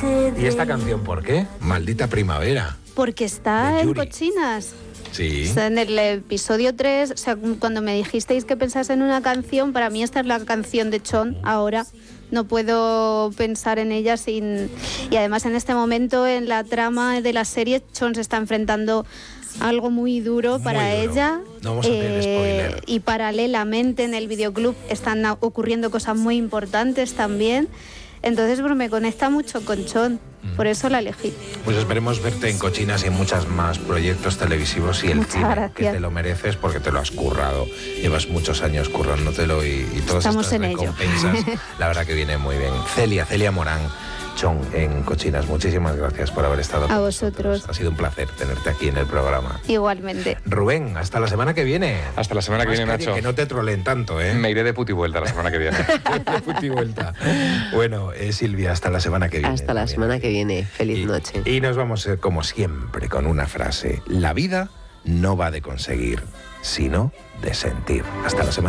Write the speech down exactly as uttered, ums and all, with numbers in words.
¿Y esta canción por qué? Maldita primavera. Porque está De en Yuri. Cochinas. Sí. O sea, en el episodio tres, o sea, cuando me dijisteis que pensase en una canción, para mí esta es la canción de Chon ahora. No puedo pensar en ella sin... Y además en este momento, en la trama de la serie, Chon se está enfrentando a algo muy duro Muy para duro. ella. No vamos a hacer spoiler. Y paralelamente en el videoclub están a- ocurriendo cosas muy importantes también. Entonces, pues, me conecta mucho con Chon. Por eso la elegí. Pues esperemos verte en Cochinas y en muchos más proyectos televisivos y el Muchas cine, gracias. que te lo mereces porque te lo has currado. Llevas muchos años currándotelo y, y todas Estamos estas en ello. recompensas, la verdad que viene muy bien. Celia, Celia Morán, Chon en Cochinas, muchísimas gracias por haber estado A con vosotros. nosotros. Ha sido un placer tenerte aquí en el programa. Igualmente. Rubén, hasta la semana que viene. Hasta la semana que Más viene, calle, Nacho. Que no te troleen tanto, ¿eh? Me iré de puti vuelta la semana que viene. De puti vuelta. Bueno, eh, Silvia, hasta la semana que viene. Hasta la también. semana que viene. Feliz Y- noche. Y nos vamos, eh, como siempre, con una frase. La vida no va de conseguir, sino de sentir. Hasta la semana